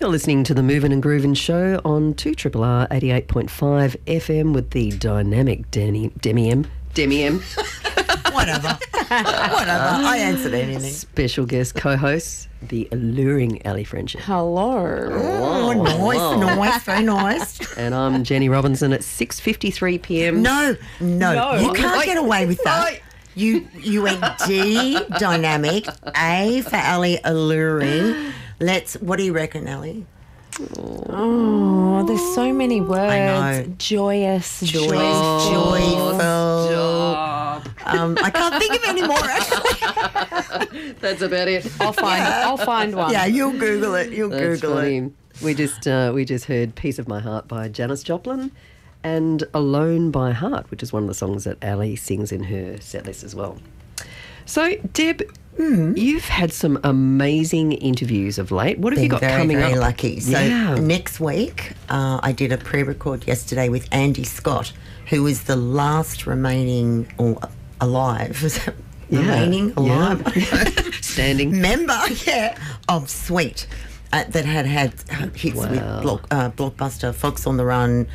You're listening to the Movin' and Groovin' show on 2RRR 88.5 FM with the dynamic Demi M. Whatever. I answered anything. Special guest co-host, the alluring Ali Friendship. Hello. Oh, nice, very nice. And I'm Jenny Robinson at 6:53 p.m. No, you can't get away with that. You went D, dynamic, A for Ali, alluring. What do you reckon, Ali? Oh, there's so many words. I know. Joyous, Joyful. I can't think of any more, actually. That's about it. I'll find one. Yeah, you'll Google it. That's funny. We just heard "Piece of My Heart" by Janis Joplin, and "Alone by Heart," which is one of the songs that Ali sings in her setlist as well. So, Deb, you've had some amazing interviews of late. What have you got coming up? Very lucky. So next week, I did a pre-record yesterday with Andy Scott, who is the last remaining or alive. Is that remaining alive? Yeah. Standing member, of Sweet, that had hits with Blockbuster, Fox on the Run.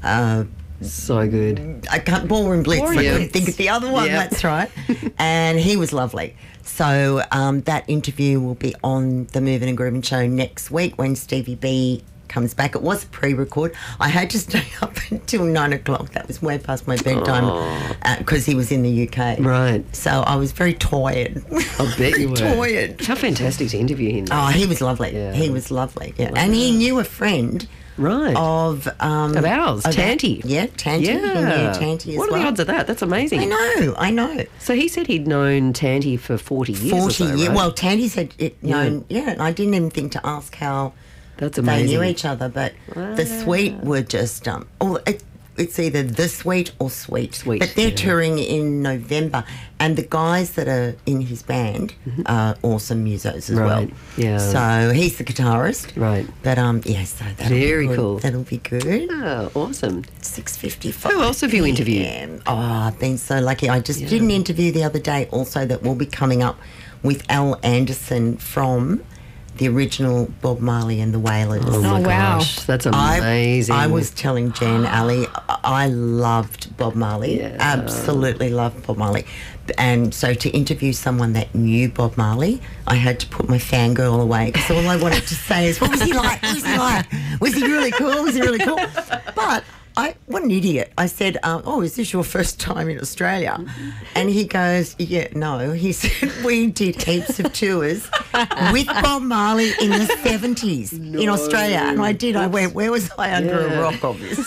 So good. I can't Ballroom Blitz. I couldn't think of the other one. Yep. That's right. And he was lovely. So that interview will be on the Movin' and Groovin' show next week when Stevie B comes back. It was a pre-record. I had to stay up until 9 o'clock. That was way past my bedtime because he was in the UK. Right. So I was very tired. I bet you were. Tired. How fantastic to interview him. Oh, he was lovely. Yeah. He was lovely. Yeah. Wow. And he knew a friend. Right. Of ours, Tanti. Tanti. Yeah. He knew Tanti as well. What are the odds of that? That's amazing. I know. So he said he'd known Tanti for 40 years 40 years. Right? Well, Tanti said known, and I didn't even think to ask how that's amazing. They knew each other, but the Sweet were just, it's either The Sweet or Sweet. But they're touring in November, and the guys that are in his band are awesome musos as well. Yeah. So he's the guitarist. Right. But so that'll very be good. Cool. That'll be good. Oh, awesome. 6:55. Who else have you interviewed? Oh, I've been so lucky. I just did an interview the other day also that will be coming up with Al Anderson from the original Bob Marley and the Wailers. Oh my gosh, that's amazing. I was telling Jen, Ali, I loved Bob Marley. Yeah. Absolutely loved Bob Marley. And so to interview someone that knew Bob Marley, I had to put my fangirl away because all I wanted to say is, what was he like? What was he like? Was he really cool? Was he really cool? But what an idiot. I said, is this your first time in Australia? And he goes, no. He said, we did heaps of tours with Bob Marley in the 70s in Australia. And I did. I went, where was I under a rock, obviously?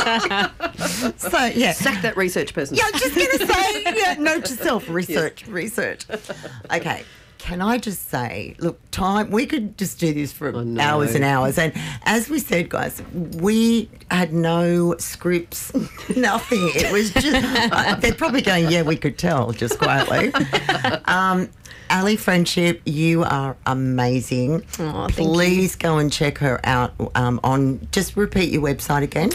So, sack that research person. Yeah, I'm just going to say, note to self, research. Okay. Can I just say, look, we could just do this for hours and hours. And as we said, guys, we had no scripts, nothing. It was just, they're probably going, we could tell, just quietly. Ali Friendship, you are amazing. Oh, Please go and check her out just repeat your website again.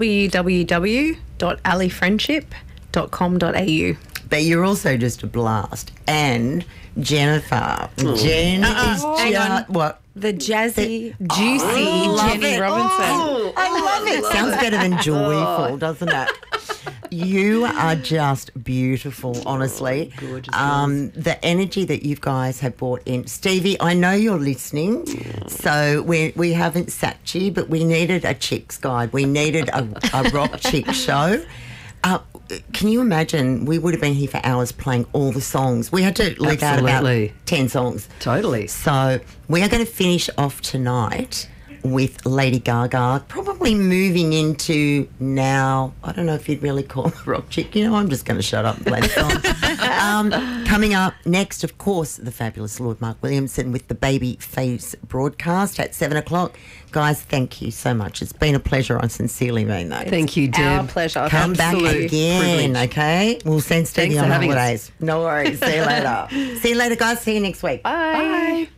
www.alifriendship.com.au. But you're also just a blast. And Jennifer. Jen is just what? The jazzy, juicy Jenny Robinson. I love it. Sounds better than joyful, doesn't it? You are just beautiful, honestly. Gorgeous. The energy that you guys have brought in. Stevie, I know you're listening, so we haven't sacked you, but we needed a chick's guide. We needed a rock chick show. Can you imagine? We would have been here for hours playing all the songs. We had to leave out about 10 songs. Totally. So we are going to finish off tonight with Lady Gaga, probably moving into now, I don't know if you'd really call her rock chick. I'm just going to shut up and play the song. Coming up next, of course, the fabulous Lord Mark Williamson with the Babyface broadcast at 7 o'clock. Guys, thank you so much. It's been a pleasure. I sincerely mean that. Thank you, Deb. Our pleasure. Come back again, privilege. Okay? We'll send Stevie on holidays. No worries. See you later. See you later, guys. See you next week. Bye.